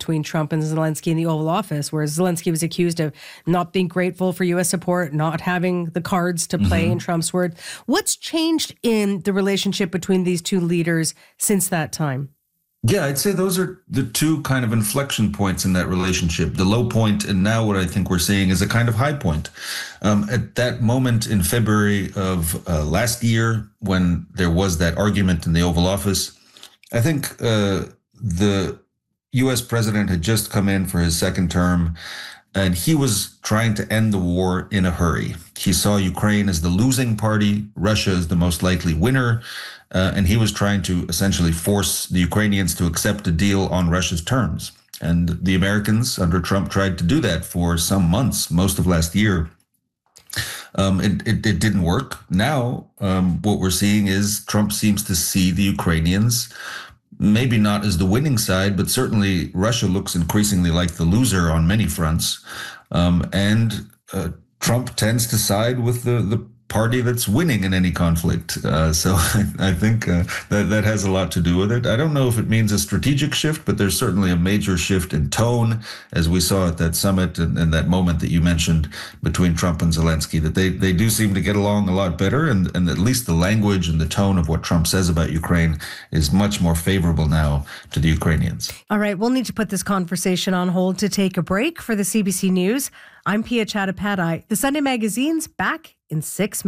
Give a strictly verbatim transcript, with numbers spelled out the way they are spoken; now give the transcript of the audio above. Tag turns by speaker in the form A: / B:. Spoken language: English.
A: between Trump and Zelensky in the Oval Office, where Zelensky was accused of not being grateful for U S support, not having the cards to play, mm-hmm. in Trump's word. What's changed in the relationship between these two leaders since that time?
B: Yeah, I'd say those are the two kind of inflection points in that relationship, the low point, and now what I think we're seeing is a kind of high point. Um, at that moment in February of uh, last year, when there was that argument in the Oval Office, I think uh, the U S president had just come in for his second term, and he was trying to end the war in a hurry. He saw Ukraine as the losing party, Russia as the most likely winner, uh, and he was trying to essentially force the Ukrainians to accept a deal on Russia's terms. And the Americans under Trump tried to do that for some months, most of last year. Um, it, it, it didn't work. Now, um, what we're seeing is Trump seems to see the Ukrainians maybe not as the winning side, but certainly Russia looks increasingly like the loser on many fronts. Um, and uh, Trump tends to side with the, the party that's winning in any conflict. Uh, so I, I think uh, that, that has a lot to do with it. I don't know if it means a strategic shift, but there's certainly a major shift in tone, as we saw at that summit and, and that moment that you mentioned between Trump and Zelensky, that they, they do seem to get along a lot better. And, and at least the language and the tone of what Trump says about Ukraine is much more favorable now to the Ukrainians.
A: All right, we'll need to put this conversation on hold to take a break. For the C B C News, I'm Pia Chattopadhyay. The Sunday Magazine's back in six minutes.